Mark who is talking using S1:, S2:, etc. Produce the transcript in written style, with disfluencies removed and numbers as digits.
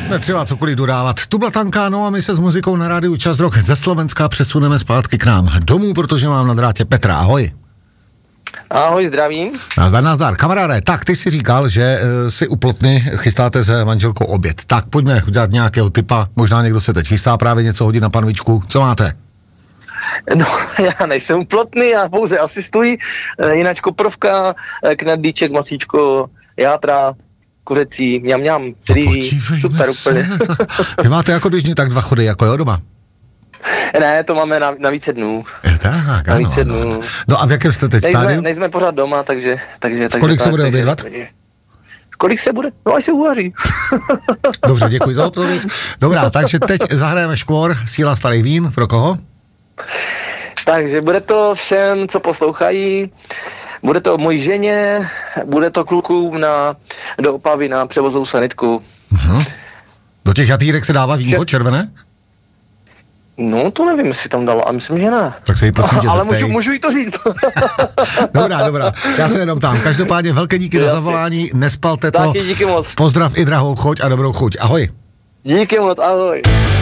S1: Netřeba cokoliv dodávat. Tu Blatanka, no a my se s muzikou na rádiu Čas Rock ze Slovenska přesuneme zpátky k nám domů, protože mám na drátě Petra. Ahoj.
S2: Ahoj, zdravím.
S1: Nazdar. Kamaráde, tak ty si říkal, že si u Plotny chystáte se manželkou oběd. Tak pojďme udělat nějakého typa, možná někdo se teď chystá právě něco hodit na panvičku. Co máte?
S2: No, já nejsem Plotny, já pouze asistuji. Jinak koprovka, knedlíček, masíčko, játra, kuřecí, mňam, rýží, super úplně.
S1: Vy máte jako když tak 2 chody, jako jo, doma?
S2: Ne, to máme na více dnů.
S1: Tak,
S2: na více dnů.
S1: No a v jakém jste teď stádiu?
S2: Nejsme pořád doma, takže
S1: kolik se bude obědvat?
S2: Kolik se bude? No, až se uvaří.
S1: Dobře, děkuji za odpověď. Dobrá, takže teď zahrajeme škvor, Síla starých vín, pro koho?
S2: Takže bude to všem, co poslouchají, bude to mojí ženě, bude to klukům do Opavy na převozovou sanitku.
S1: Do těch jatýrek se dává vínko červené?
S2: No, to nevím, jestli tam dalo, a myslím, že ne.
S1: Tak se jí prosím tě zeptej.
S2: Ale můžu jí to říct.
S1: Dobrá, já se jenom tam. Každopádně velké díky za zavolání, nespalte to.
S2: Taky díky moc.
S1: Pozdrav i drahou choď a dobrou chuť. Ahoj.
S2: Díky moc, ahoj.